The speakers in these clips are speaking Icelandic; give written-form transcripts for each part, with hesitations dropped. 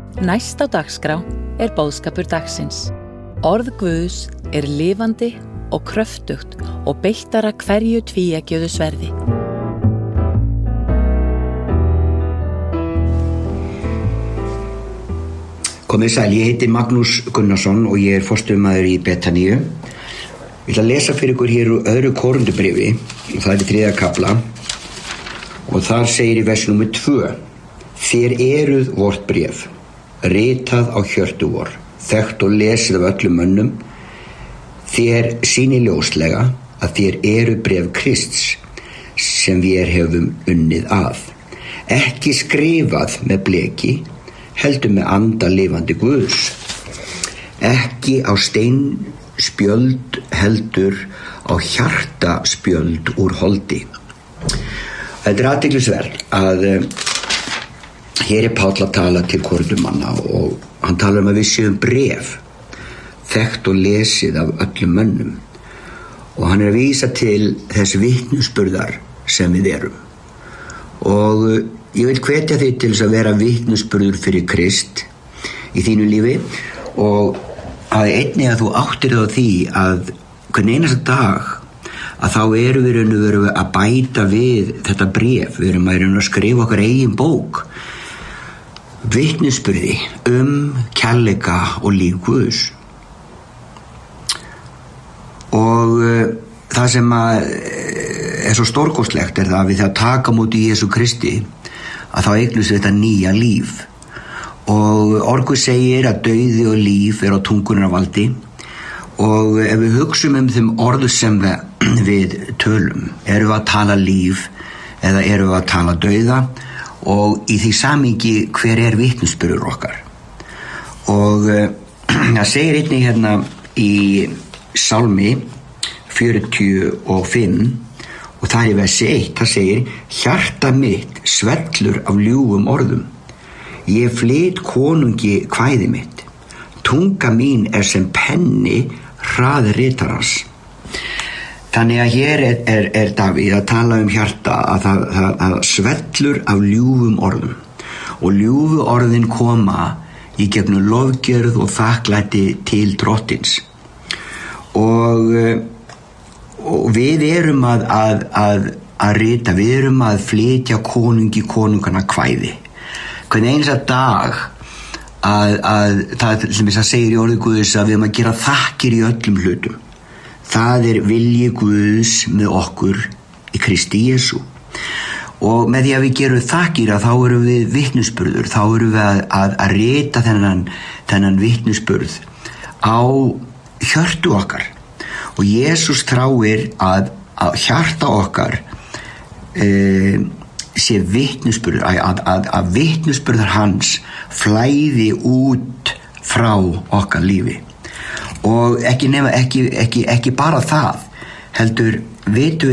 Næst á dagskrá boðskapur dagsins. Orð Guðs lifandi og kröftugt og beittara hverju tvíeggjuðu sverði. Komið sæl, ég heiti Magnús Gunnarsson og ég forstöðumaður í Betaníu. Ég ætla að lesa fyrir ykkur hér úr öðru Korinthubréfi, það í 3. kafla og þar segir í vers númer 2: Þér eruð vort bréf, ritað á hjörtu vor, þekkt og lesið af öllum mönnum. Þér sýnir ljóslega að þér eru bréf Krists sem við hefum unnið að, ekki skrifað með bleki, heldur með anda lifandi Guðs, ekki á steinspjöld heldur á hjartaspjöld úr holdi. Þetta athyglisvert að hér Páll að tala til Korinthumanna og hann talar að við séum bréf, þekkt og lesið af öllum mönnum, og hann að vísa til þess vitnisburðar sem við erum. Og ég vil hvetja þig til þess að vera vitnisburður fyrir Krist í þínu lífi, og að einnig að þú áttir á því að hvern einasta dag að þá erum við að bæta við þetta bréf. Við erum að skrifa okkar eigin bók, vitnisburði kærleika og líf Guðs. Og það sem svo stórkostlegt það að við það taka móti Jesú Kristi, að þá eignumst við þetta nýja líf. Og orð Guðs segir að dauði og líf á tungunnar valdi, og ef við hugsum þeim orðu sem við tölum, erum við að tala líf eða erum við að tala dauða, og í því samhengi hver vitnisburður okkar. Og það segir einnig hérna í Sálmi 45 og það í versi 1, það segir: Hjarta mitt svellur af ljúfum orðum, ég flyt konungi kvæði mitt, tunga mín sem penni hraðritarans. Þannig að hér Davíð að tala hjarta, að það svellur af ljúfum orðum, og ljúfu orðin koma í gegnum lofgjörð og þakklæti til drottins. Og við erum að rita, við erum að flytja konungana kvæði. Hvern einasta dag að það sem það segir í orði Guðs að við erum að gera þakkir í öllum hlutum. Það vilji Guðs með okkur í Kristi Jesú. Og með því að við gerum þakkir, þá erum við vitnisburður, þá erum við að rita þennan vitnisburð á hjörtu okkar. Og Jesús þráir að hjarta okkar sé vitnisburður, að vitnisburður hans flæði út frá okkar lífi. Og ekki bara það, heldur vitum við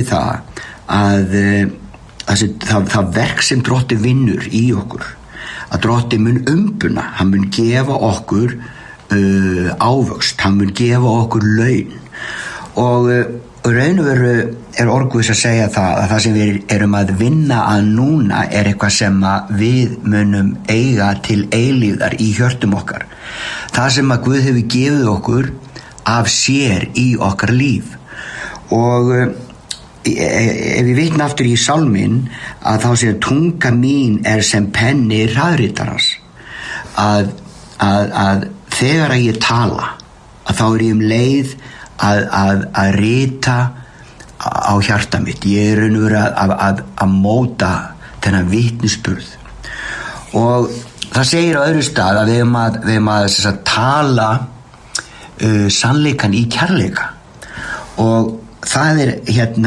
það verk sem Drottinn vinnur í okkur, að Drottinn mun umbuna, hann mun gefa okkur ávöxt, hann mun gefa okkur laun. Og raun og veru orð Guðs að segja að það sem við erum að vinna að núna eitthvað sem við munum eiga til eilífðar í hjörtum okkar. Það sem að Guð hefur gefið okkur af sér í okkar líf. Og ef við vitna aftur í Sálmin, að þá segir: tunga mín sem penni hraðritarans. Að þegar ég tala, að þá ég leið að rita á hjarta mitt. Ég raun og veru að móta þennan vitnisburð. Og það segir á öðru stað að við erum að tala sannleikan í kærleika, og það